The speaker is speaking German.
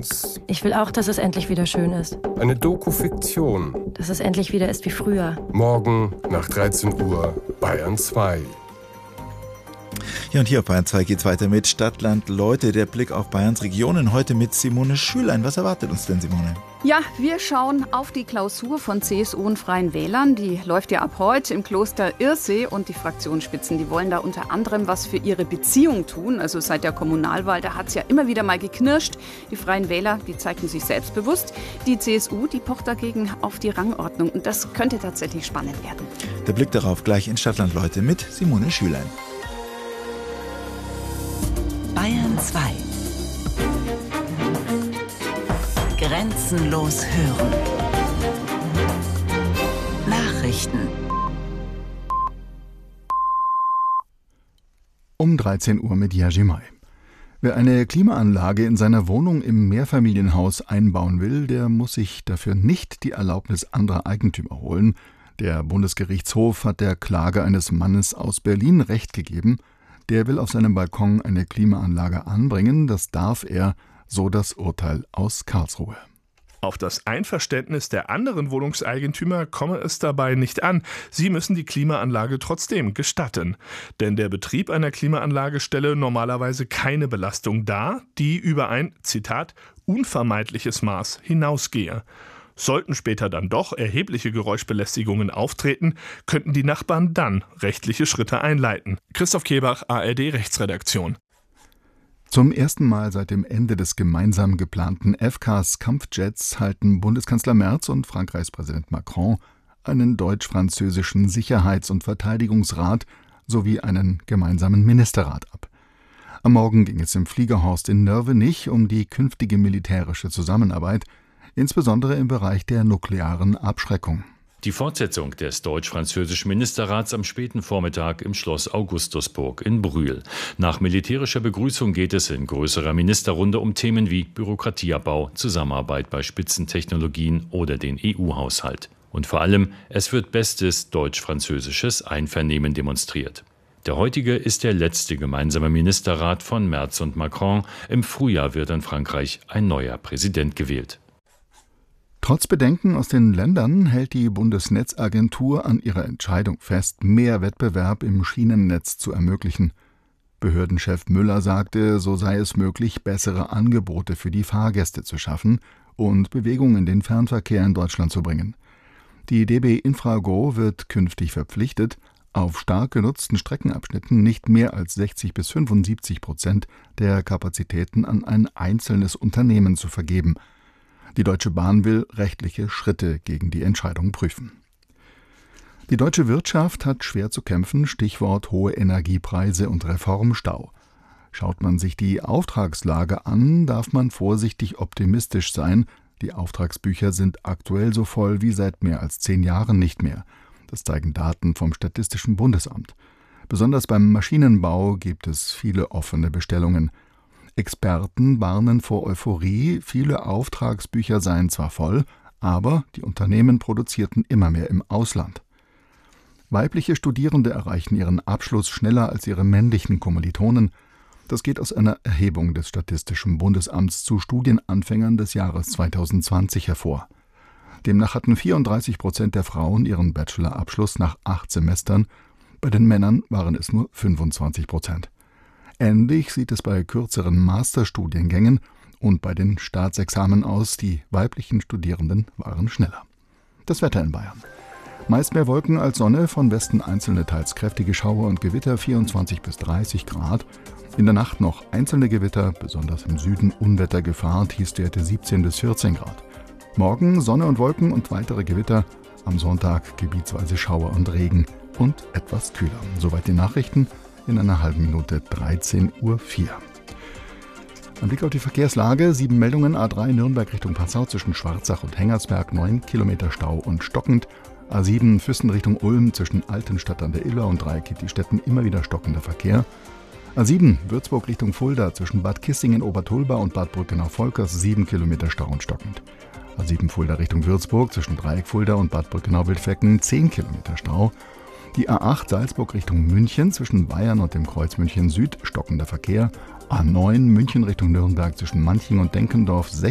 uns. Ich will auch, dass es endlich wieder schön ist. Eine Doku-Fiktion. Dass es endlich wieder ist wie früher. Morgen nach 13 Uhr, Bayern 2. Ja, und hier auf Bayern 2 geht's weiter mit Stadtland Leute, der Blick auf Bayerns Regionen. Heute mit Simone Schülein. Was erwartet uns denn, Simone? Ja, wir schauen auf die Klausur von CSU und Freien Wählern. Die läuft ja ab heute im Kloster Irsee und die Fraktionsspitzen, die wollen da unter anderem was für ihre Beziehung tun. Also seit der Kommunalwahl, da hat es ja immer wieder mal geknirscht. Die Freien Wähler, die zeigten sich selbstbewusst. Die CSU, die pocht dagegen auf die Rangordnung und das könnte tatsächlich spannend werden. Der Blick darauf gleich in Stadtland Leute mit Simone Schülein. Bayern 2. Grenzenlos hören. Nachrichten. Um 13 Uhr mit Yajimai. Wer eine Klimaanlage in seiner Wohnung im Mehrfamilienhaus einbauen will, der muss sich dafür nicht die Erlaubnis anderer Eigentümer holen. Der Bundesgerichtshof hat der Klage eines Mannes aus Berlin Recht gegeben. Der will auf seinem Balkon eine Klimaanlage anbringen. Das darf er, so das Urteil aus Karlsruhe. Auf das Einverständnis der anderen Wohnungseigentümer komme es dabei nicht an. Sie müssen die Klimaanlage trotzdem gestatten. Denn der Betrieb einer Klimaanlage stelle normalerweise keine Belastung dar, die über ein, Zitat, unvermeidliches Maß hinausgehe. Sollten später dann doch erhebliche Geräuschbelästigungen auftreten, könnten die Nachbarn dann rechtliche Schritte einleiten. Christoph Kehlbach, ARD Rechtsredaktion. Zum ersten Mal seit dem Ende des gemeinsam geplanten FCAS-Kampfjets halten Bundeskanzler Merz und Frankreichs Präsident Macron einen deutsch-französischen Sicherheits- und Verteidigungsrat sowie einen gemeinsamen Ministerrat ab. Am Morgen ging es im Fliegerhorst in Nörvenich um die künftige militärische Zusammenarbeit, insbesondere im Bereich der nuklearen Abschreckung. Die Fortsetzung des deutsch-französischen Ministerrats am späten Vormittag im Schloss Augustusburg in Brühl. Nach militärischer Begrüßung geht es in größerer Ministerrunde um Themen wie Bürokratieabbau, Zusammenarbeit bei Spitzentechnologien oder den EU-Haushalt. Und vor allem, es wird bestes deutsch-französisches Einvernehmen demonstriert. Der heutige ist der letzte gemeinsame Ministerrat von Merz und Macron. Im Frühjahr wird in Frankreich ein neuer Präsident gewählt. Trotz Bedenken aus den Ländern hält die Bundesnetzagentur an ihrer Entscheidung fest, mehr Wettbewerb im Schienennetz zu ermöglichen. Behördenchef Müller sagte, so sei es möglich, bessere Angebote für die Fahrgäste zu schaffen und Bewegung in den Fernverkehr in Deutschland zu bringen. Die DB Infrago wird künftig verpflichtet, auf stark genutzten Streckenabschnitten nicht mehr als 60-75% der Kapazitäten an ein einzelnes Unternehmen zu vergeben. Die Deutsche Bahn will rechtliche Schritte gegen die Entscheidung prüfen. Die deutsche Wirtschaft hat schwer zu kämpfen, Stichwort hohe Energiepreise und Reformstau. Schaut man sich die Auftragslage an, darf man vorsichtig optimistisch sein. Die Auftragsbücher sind aktuell so voll wie seit mehr als 10 Jahren nicht mehr. Das zeigen Daten vom Statistischen Bundesamt. Besonders beim Maschinenbau gibt es viele offene Bestellungen. Experten warnen vor Euphorie, viele Auftragsbücher seien zwar voll, aber die Unternehmen produzierten immer mehr im Ausland. Weibliche Studierende erreichen ihren Abschluss schneller als ihre männlichen Kommilitonen. Das geht aus einer Erhebung des Statistischen Bundesamts zu Studienanfängern des Jahres 2020 hervor. Demnach hatten 34% der Frauen ihren Bachelorabschluss nach 8 Semestern, bei den Männern waren es nur 25%. Ähnlich sieht es bei kürzeren Masterstudiengängen und bei den Staatsexamen aus. Die weiblichen Studierenden waren schneller. Das Wetter in Bayern. Meist mehr Wolken als Sonne, von Westen einzelne teils kräftige Schauer und Gewitter, 24 bis 30 Grad. In der Nacht noch einzelne Gewitter, besonders im Süden Unwettergefahr, Tiefstwerte 17 bis 14 Grad. Morgen Sonne und Wolken und weitere Gewitter. Am Sonntag gebietsweise Schauer und Regen und etwas kühler. Soweit die Nachrichten. In einer halben Minute 13:04 Uhr. Ein Blick auf die Verkehrslage. 7 Meldungen. A3 Nürnberg Richtung Passau zwischen Schwarzach und Hengersberg. 9 Kilometer Stau und stockend. A7 Füssen Richtung Ulm zwischen Altenstadt an der Iller und Dreieck-Kittistetten immer wieder stockender Verkehr. A7 Würzburg Richtung Fulda zwischen Bad Kissingen, Obertolba und Bad Brückenau-Volkers 7 Kilometer Stau und stockend. A7 Fulda Richtung Würzburg zwischen Dreieck Fulda und Bad Brückenau-Wildflecken 10 Kilometer Stau. Die A8 Salzburg Richtung München zwischen Bayern und dem Kreuz München Süd stockender Verkehr. A9 München Richtung Nürnberg zwischen Manching und Denkendorf